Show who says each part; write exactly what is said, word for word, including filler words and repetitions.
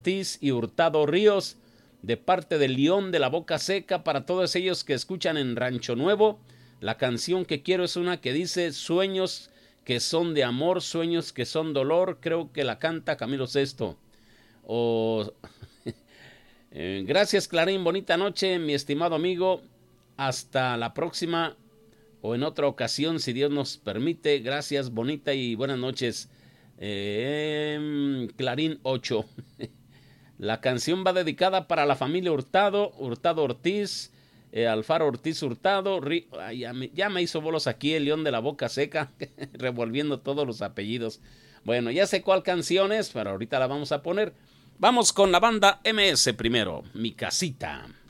Speaker 1: Ortiz y Hurtado Ríos, de parte de León de la Boca Seca, para todos ellos que escuchan en Rancho Nuevo. La canción que quiero es una que dice sueños que son de amor, sueños que son dolor. Creo que la canta Camilo Sesto. O... eh, gracias, Clarín, bonita noche, mi estimado amigo. Hasta la próxima o en otra ocasión, si Dios nos permite. Gracias, bonita y buenas noches. Eh, Clarín ocho. La canción va dedicada para la familia Hurtado, Hurtado Ortiz, eh, Alfaro Ortiz Hurtado. Ri... Ay, ya, me, ya me hizo bolos aquí el León de la Boca Seca, revolviendo todos los apellidos. Bueno, ya sé cuál canción es, pero ahorita la vamos a poner. Vamos con la banda M S primero, Mi Casita.